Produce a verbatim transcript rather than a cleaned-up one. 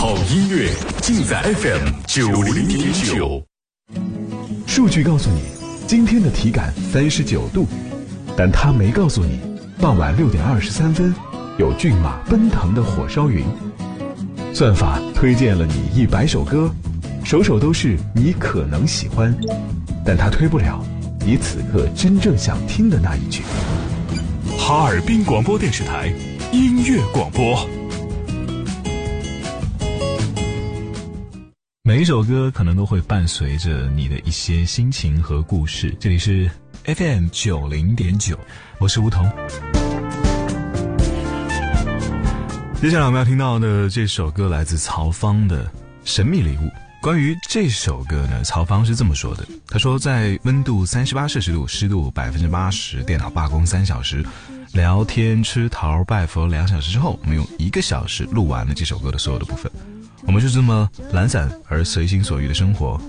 好音乐尽在 F M 九零点九。 数据告诉你，今天的体感三十九度，但它没告诉你，傍晚六点二十三分，有骏马奔腾的火烧云。算法推荐了你一百首歌，首首都是你可能喜欢，但它推不了你此刻真正想听的那一句。 哈尔滨广播电视台音乐广播。 每一首歌可能都会伴随着你的一些心情和故事。这里是 F M 九零点九，我是梧桐。接下来我们要听到的这首歌来自曹芳的《神秘礼物》。关于这首歌呢，曹芳是这么说的，他说在温度三十八摄氏度，湿度百分之八十，电脑罢工三小时，聊天吃桃拜佛两小时之后，我们用一个小时录完了这首歌的所有的部分。我们就这么懒散而随心所欲的生活，